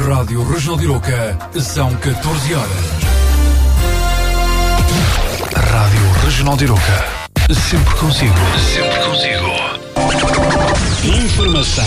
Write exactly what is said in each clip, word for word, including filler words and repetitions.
Rádio Regional de Iroca, são catorze horas. Rádio Regional de Iroca, sempre consigo, sempre consigo. Informação.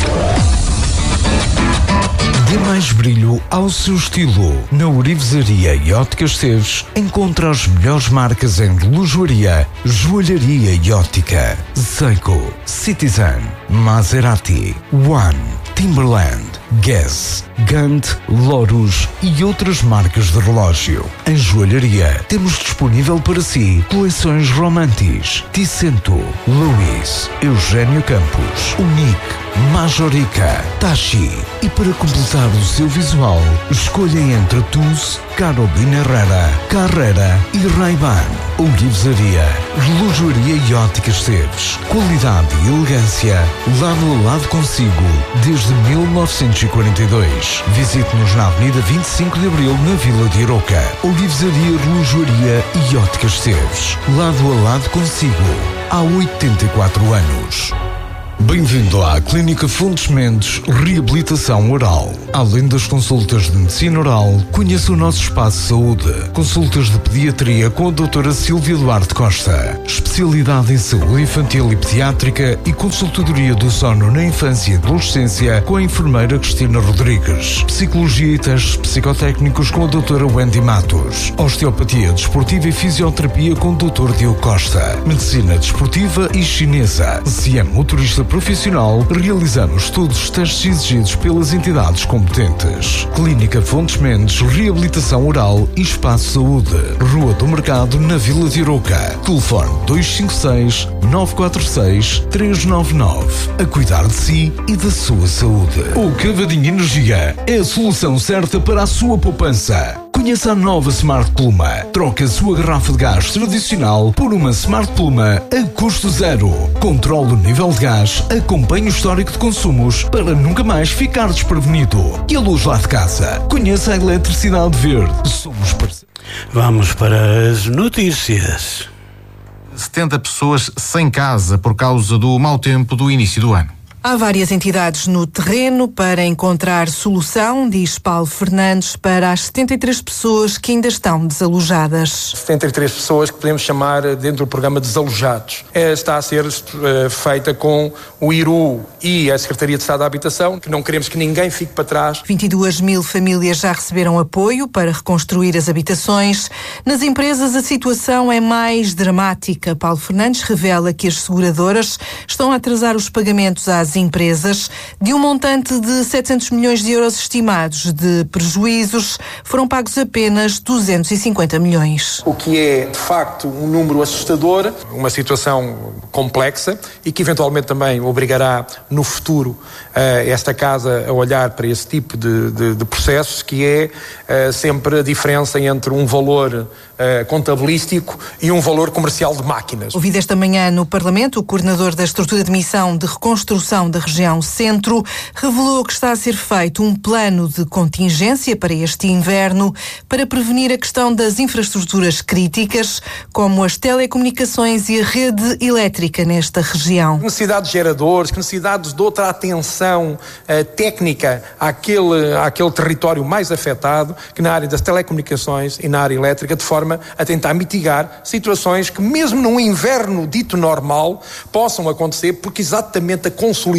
Dê mais brilho ao seu estilo. Na Ourivesaria e Óticas Teves encontra as melhores marcas em relojoaria, joalharia e óptica. Seiko, Citizen, Maserati, One, Timberland, Guess, Gant, Lorus e outras marcas de relógio. Em joalharia temos disponível para si coleções Romantis, Ticento, Louis, Eugênio Campos, Unique, Majorica, Tachi. E para completar o seu visual, escolha entre Tuz, Carolina Herrera, Carrera e Ray-Ban. Ourivesaria, relojoaria e óticas Teves. Qualidade e elegância, lado a lado consigo, desde mil novecentos e quarenta e dois. Visite-nos na Avenida vinte e cinco de Abril, na Vila de Iroca. Ourivesaria, relojoaria e óticas Teves. Lado a lado consigo, há oitenta e quatro anos. Bem-vindo à Clínica Fontes Mendes Reabilitação Oral. Além das consultas de medicina oral, conheça o nosso espaço de saúde. Consultas de pediatria com a doutora Silvia Duarte Costa. Especialidade em saúde infantil e pediátrica e consultadoria do sono na infância e adolescência com a enfermeira Cristina Rodrigues. Psicologia e testes psicotécnicos com a doutora Wendy Matos. Osteopatia desportiva e fisioterapia com o doutor Diogo Costa. Medicina desportiva e chinesa. Se é motorista profissional, realizamos todos os testes exigidos pelas entidades competentes. Clínica Fontes Mendes Reabilitação Oral e Espaço Saúde. Rua do Mercado, na Vila de Iroca. Telefone dois cinco seis, nove quatro seis, três nove nove. A cuidar de si e da sua saúde. O Cavadinho Energia é a solução certa para a sua poupança. Conheça a nova Smart Pluma. Troque a sua garrafa de gás tradicional por uma Smart Pluma a custo zero. Controle o nível de gás, acompanhe o histórico de consumos para nunca mais ficar desprevenido. E a luz lá de casa. Conheça a eletricidade verde. Somos parceiros. Vamos para as notícias. setenta pessoas sem casa por causa do mau tempo do início do ano. Há várias entidades no terreno para encontrar solução, diz Paulo Fernandes, para as setenta e três pessoas que ainda estão desalojadas. setenta e três pessoas que podemos chamar dentro do programa desalojados. Está a ser uh, feita com o I R U e a Secretaria de Estado da Habitação, que não queremos que ninguém fique para trás. vinte e duas mil famílias já receberam apoio para reconstruir as habitações. Nas empresas a situação é mais dramática. Paulo Fernandes revela que as seguradoras estão a atrasar os pagamentos às empresas de um montante de setecentos milhões de euros estimados de prejuízos. Foram pagos apenas duzentos e cinquenta milhões. O que é, de facto, um número assustador, uma situação complexa e que eventualmente também obrigará no futuro uh, esta casa a olhar para esse tipo de, de, de processos, que é uh, sempre a diferença entre um valor uh, contabilístico e um valor comercial de máquinas. Ouvido esta manhã no Parlamento, o coordenador da estrutura de missão de reconstrução da região centro revelou que está a ser feito um plano de contingência para este inverno para prevenir a questão das infraestruturas críticas, como as telecomunicações e a rede elétrica nesta região. Necessidades de geradores, necessidades de outra atenção uh, técnica àquele, àquele território mais afetado, que na área das telecomunicações e na área elétrica, de forma a tentar mitigar situações que mesmo num inverno dito normal possam acontecer, porque exatamente a consolidação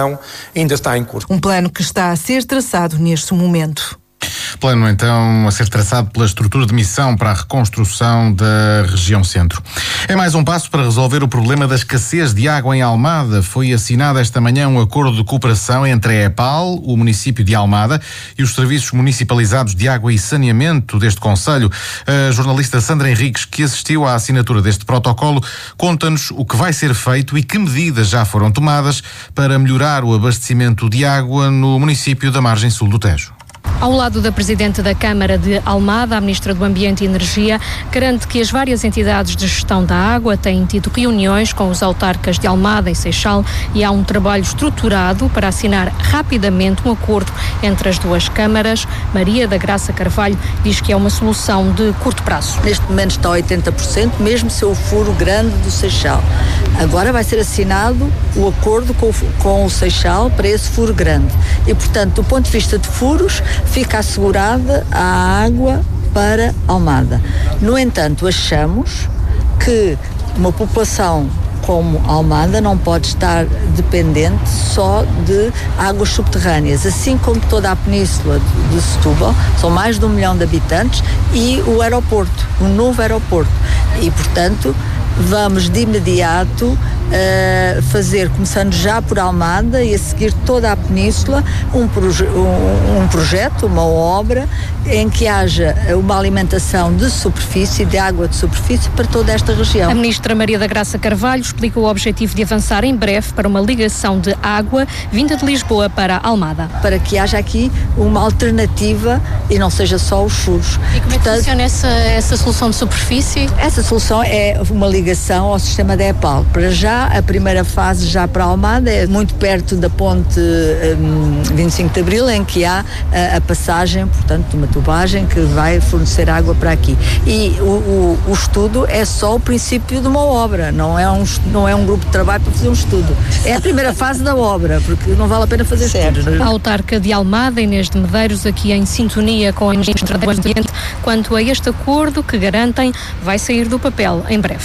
ainda está em curso. Um plano que está a ser traçado neste momento. Plano, então, a ser traçado pela estrutura de missão para a reconstrução da região centro. É mais um passo para resolver o problema da escassez de água em Almada. Foi assinado esta manhã um acordo de cooperação entre a EPAL, o município de Almada, e os serviços municipalizados de água e saneamento deste concelho. A jornalista Sandra Henriques, que assistiu à assinatura deste protocolo, conta-nos o que vai ser feito e que medidas já foram tomadas para melhorar o abastecimento de água no município da margem sul do Tejo. Ao lado da Presidente da Câmara de Almada, a Ministra do Ambiente e Energia garante que as várias entidades de gestão da água têm tido reuniões com os autarcas de Almada e Seixal e há um trabalho estruturado para assinar rapidamente um acordo entre as duas câmaras. Maria da Graça Carvalho diz que é uma solução de curto prazo. Neste momento está a oitenta por cento, mesmo se o furo grande do Seixal. Agora vai ser assinado o acordo com, com o Seixal para esse furo grande. E, portanto, do ponto de vista de furos, fica assegurada a água para Almada. No entanto, achamos que uma população como Almada não pode estar dependente só de águas subterrâneas, assim como toda a península de, de Setúbal, são mais de um milhão de habitantes, e o aeroporto, o novo aeroporto. E, portanto, vamos de imediato uh, fazer, começando já por Almada e a seguir toda a península, um, proje- um, um projeto, uma obra em que haja uma alimentação de superfície, de água de superfície para toda esta região. A Ministra Maria da Graça Carvalho explica o objetivo de avançar em breve para uma ligação de água vinda de Lisboa para Almada. Para que haja aqui uma alternativa e não seja só os furos. E como é que funciona essa, essa solução de superfície? Essa solução é uma ligação ao sistema da EPAL. Para já, a primeira fase já para Almada é muito perto da ponte um, vinte e cinco de Abril, em que há a, a passagem, portanto, de uma tubagem que vai fornecer água para aqui. E o, o, o estudo é só o princípio de uma obra, não é, um, não é um grupo de trabalho para fazer um estudo. É a primeira fase da obra, porque não vale a pena fazer estudos. A autarca de Almada, Inês de Medeiros, aqui em sintonia com a Ministra do Ambiente, quanto a este acordo que garantem vai sair do papel em breve.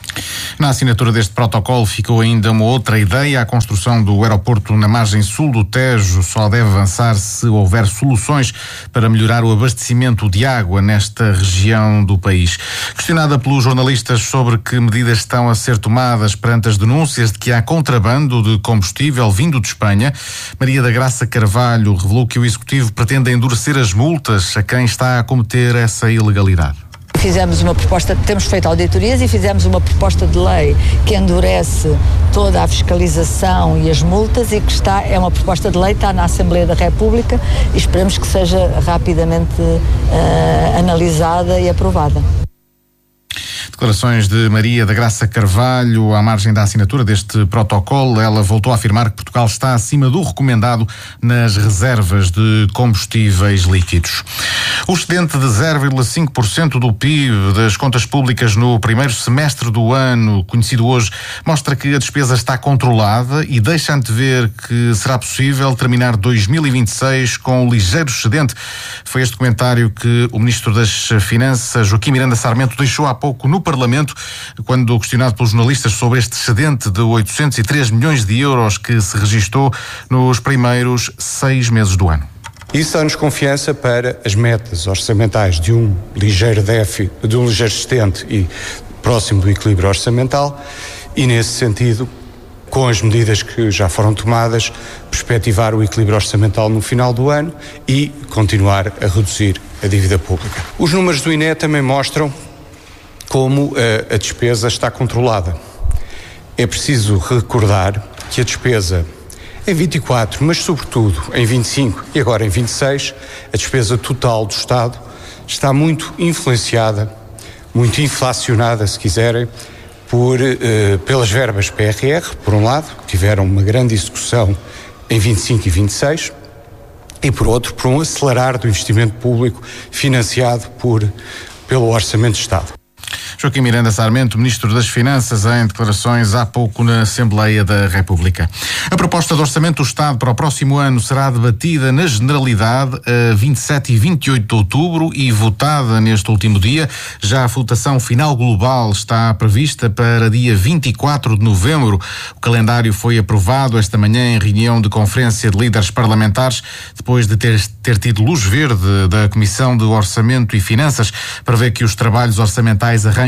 Na assinatura deste protocolo ficou ainda uma outra ideia. A construção do aeroporto na margem sul do Tejo só deve avançar se houver soluções para melhorar o abastecimento de água nesta região do país. Questionada pelos jornalistas sobre que medidas estão a ser tomadas perante as denúncias de que há contrabando de combustível vindo de Espanha, Maria da Graça Carvalho revelou que o Executivo pretende endurecer as multas a quem está a cometer essa ilegalidade. Fizemos uma proposta, temos feito auditorias e fizemos uma proposta de lei que endurece toda a fiscalização e as multas e que está, é uma proposta de lei, está na Assembleia da República e esperamos que seja rapidamente uh, analisada e aprovada. Declarações de Maria da Graça Carvalho à margem da assinatura deste protocolo. Ela voltou a afirmar que Portugal está acima do recomendado nas reservas de combustíveis líquidos. O excedente de zero vírgula cinco por cento do P I B das contas públicas no primeiro semestre do ano, conhecido hoje, mostra que a despesa está controlada e deixa antever que será possível terminar dois mil e vinte e seis com um ligeiro excedente. Foi este comentário que o Ministro das Finanças, Joaquim Miranda Sarmento, deixou há pouco no Parlamento, quando questionado pelos jornalistas sobre este excedente de oitocentos e três milhões de euros que se registou nos primeiros seis meses do ano. Isso dá-nos confiança para as metas orçamentais de um ligeiro déficit, de um ligeiro excedente e próximo do equilíbrio orçamental e, nesse sentido, com as medidas que já foram tomadas, perspectivar o equilíbrio orçamental no final do ano e continuar a reduzir a dívida pública. Os números do I N E também mostram como a, a despesa está controlada. É preciso recordar que a despesa em vinte e quatro, mas sobretudo em vinte e cinco e agora em vinte e seis, a despesa total do Estado está muito influenciada, muito inflacionada, se quiserem, por, eh, pelas verbas P R R, por um lado, que tiveram uma grande execução em vinte e cinco e vinte e seis, e por outro, por um acelerar do investimento público financiado por, pelo Orçamento de Estado. Joaquim Miranda Sarmento, Ministro das Finanças, em declarações há pouco na Assembleia da República. A proposta de orçamento do Estado para o próximo ano será debatida na Generalidade a vinte e sete e vinte e oito de outubro e votada neste último dia. Já a votação final global está prevista para dia vinte e quatro de novembro. O calendário foi aprovado esta manhã em reunião de conferência de líderes parlamentares, depois de ter, ter tido luz verde da Comissão de Orçamento e Finanças, prevê que os trabalhos orçamentais arranquem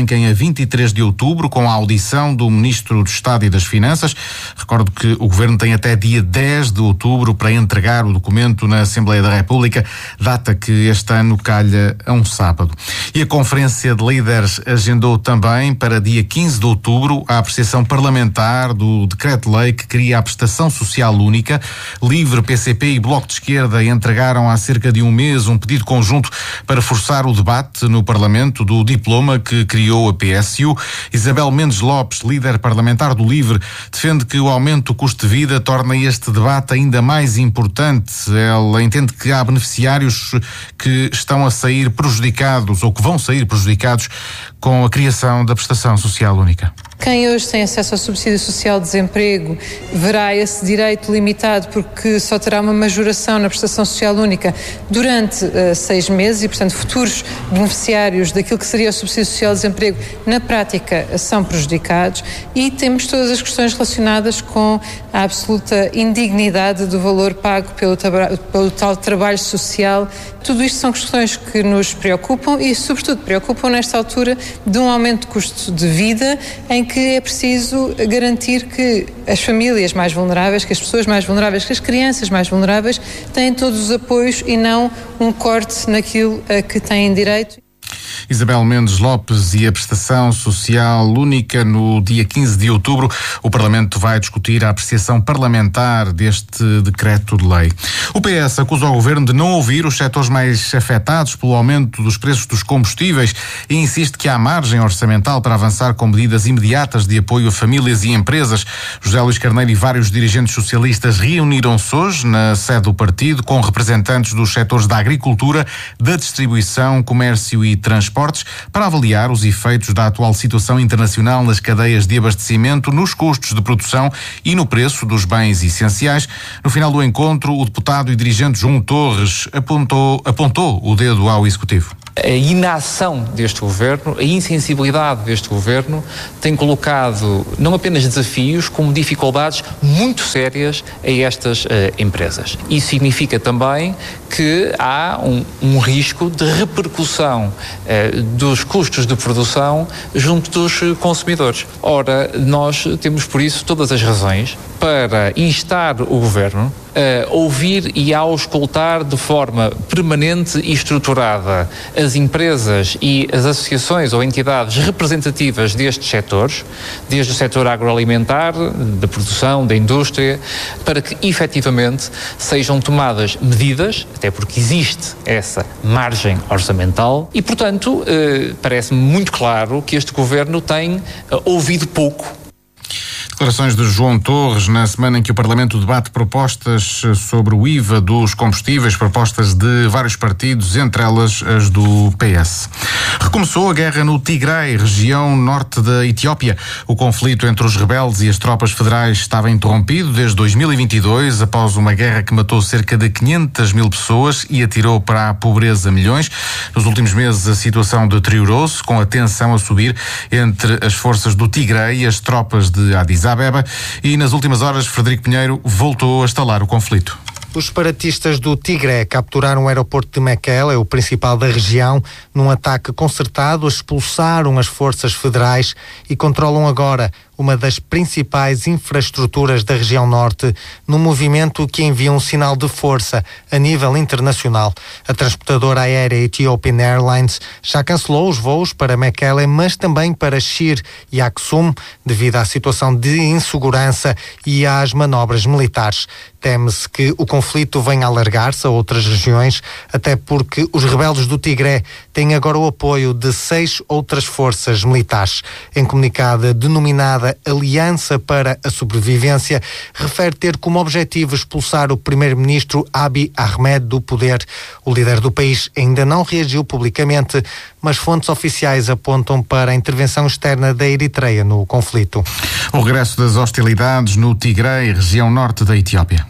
arranquem a vinte e três de outubro com a audição do Ministro do Estado e das Finanças. Recordo que o Governo tem até dia dez de outubro para entregar o documento na Assembleia da República, data que este ano calha a um sábado. E a Conferência de Líderes agendou também para dia quinze de outubro a apreciação parlamentar do decreto-lei que cria a prestação social única. Livre, P C P e Bloco de Esquerda entregaram há cerca de um mês um pedido conjunto para forçar o debate no Parlamento do diploma que criou a P S U. Isabel Mendes Lopes, líder parlamentar do Livre, defende que o aumento do custo de vida torna este debate ainda mais importante. Ela entende que há beneficiários que estão a sair prejudicados ou que vão sair prejudicados com a criação da prestação social única. Quem hoje tem acesso ao subsídio social de desemprego verá esse direito limitado porque só terá uma majoração na prestação social única durante uh, seis meses e, portanto, futuros beneficiários daquilo que seria o subsídio social de desemprego, na prática, são prejudicados, e temos todas as questões relacionadas com a absoluta indignidade do valor pago pelo, tabra- pelo tal trabalho social. Tudo isto são questões que nos preocupam e, sobretudo, preocupam nesta altura de um aumento de custo de vida em que é preciso garantir que as famílias mais vulneráveis, que as pessoas mais vulneráveis, que as crianças mais vulneráveis têm todos os apoios e não um corte naquilo a que têm direito. Isabel Mendes Lopes e a prestação social única. No dia quinze de outubro, o Parlamento vai discutir a apreciação parlamentar deste decreto de lei. O P S acusa o Governo de não ouvir os setores mais afetados pelo aumento dos preços dos combustíveis e insiste que há margem orçamental para avançar com medidas imediatas de apoio a famílias e empresas. José Luís Carneiro e vários dirigentes socialistas reuniram-se hoje na sede do partido com representantes dos setores da agricultura, da distribuição, comércio e transporte, para avaliar os efeitos da atual situação internacional nas cadeias de abastecimento, nos custos de produção e no preço dos bens essenciais. No final do encontro, o deputado e dirigente João Torres apontou, apontou o dedo ao Executivo. A inação deste governo, a insensibilidade deste governo tem colocado não apenas desafios, como dificuldades muito sérias a estas uh, empresas. Isso significa também que há um, um risco de repercussão uh, dos custos de produção junto dos consumidores. Ora, nós temos por isso todas as razões para instar o governo a ouvir e a auscultar de forma permanente e estruturada as empresas e as associações ou entidades representativas destes setores, desde o setor agroalimentar, da produção, da indústria, para que efetivamente sejam tomadas medidas, até porque existe essa margem orçamental e, portanto, eh, parece-me muito claro que este governo tem eh, ouvido pouco. Declarações de João Torres na semana em que o Parlamento debate propostas sobre o I V A dos combustíveis, propostas de vários partidos, entre elas as do P S. Recomeçou a guerra no Tigray, região norte da Etiópia. O conflito entre os rebeldes e as tropas federais estava interrompido desde dois mil e vinte e dois, após uma guerra que matou cerca de quinhentas mil pessoas e atirou para a pobreza milhões. Nos últimos meses a situação deteriorou-se, com a tensão a subir entre as forças do Tigray e as tropas de Addis Abeba, e nas últimas horas Frederico Pinheiro voltou a estalar o conflito. Os separatistas do Tigre capturaram o aeroporto de Mekelle, o principal da região, num ataque concertado, expulsaram as forças federais e controlam agora uma das principais infraestruturas da região norte, num movimento que envia um sinal de força a nível internacional. A transportadora aérea Ethiopian Airlines já cancelou os voos para Mekelle, mas também para Shire e Aksum, devido à situação de insegurança e às manobras militares. Teme-se que o conflito venha a alargar-se a outras regiões, até porque os rebeldes do Tigre têm agora o apoio de seis outras forças militares. Em comunicado denominada Aliança para a Sobrevivência, refere ter como objetivo expulsar o primeiro-ministro Abiy Ahmed do poder. O líder do país ainda não reagiu publicamente, mas fontes oficiais apontam para a intervenção externa da Eritreia no conflito. O regresso das hostilidades no Tigray, região norte da Etiópia.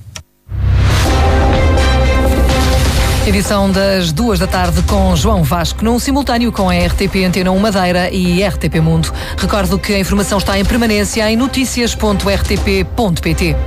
Edição das duas da tarde com João Vasco, num simultâneo com a R T P Antena um Madeira e R T P Mundo. Recordo que a informação está em permanência em noticias ponto r t p ponto p t.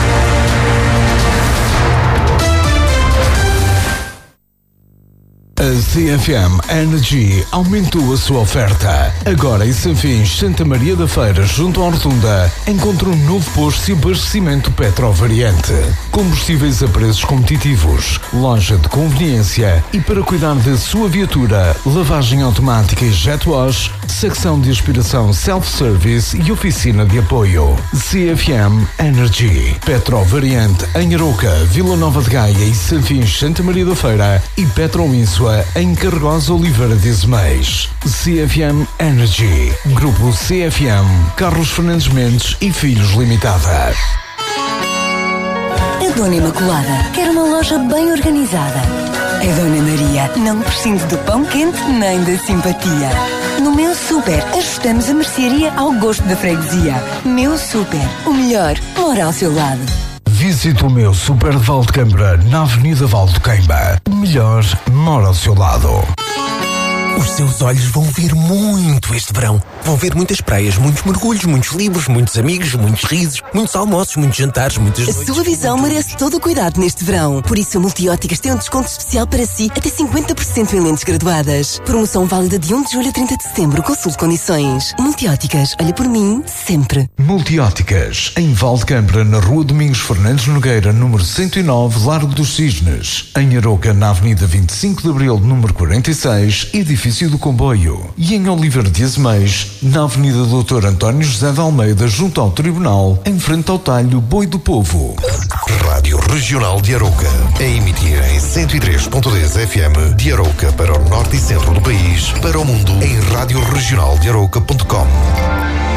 A A C F M Energy aumentou a sua oferta. Agora em Sanfins, Santa Maria da Feira, junto à Rotunda, encontra um novo posto de abastecimento Petrovariante. Combustíveis a preços competitivos, loja de conveniência e para cuidar da sua viatura, lavagem automática e jet wash, secção de aspiração self-service e oficina de apoio. C F M Energy. Petrovariante em Aroca, Vila Nova de Gaia e Sanfins, Santa Maria da Feira e Petroínsua em Carregosa Oliveira de Azeméis. C F M Energy. Grupo C F M. Carlos Fernandes Mendes e Filhos Limitada. A Dona Imaculada quer uma loja bem organizada. A Dona Maria não prescinde do pão quente nem da simpatia. No Meu Super, ajustamos a mercearia ao gosto da freguesia. Meu Super, o melhor mora ao seu lado. Visite o Meu Super de Valdecambra, na Avenida Valdequeimba. O melhor mora ao seu lado. Os seus olhos vão ver muito este verão. Vão ver muitas praias, muitos mergulhos, muitos livros, muitos amigos, muitos risos, muitos almoços, muitos jantares, muitas noites. A sua visão merece todo o cuidado neste verão. Por isso a Multióticas tem um desconto especial para si, até cinquenta por cento em lentes graduadas. Promoção válida de um de julho a trinta de setembro. Consulte condições. Multióticas, olha por mim, sempre. Multióticas, em Valdecambra, na Rua Domingos Fernandes Nogueira, número cento e nove, Largo dos Cisnes. Em Aroca, na Avenida vinte e cinco de Abril, número quarenta e seis, edifício do Comboio. E em Oliveira de Azeméis, na Avenida doutor António José de Almeida, junto ao Tribunal, em frente ao talho Boi do Povo. Rádio Regional de Arouca. A emitir em cento e três ponto dez F M de Arouca para o norte e centro do país, para o mundo em rádio regional de arouca ponto com.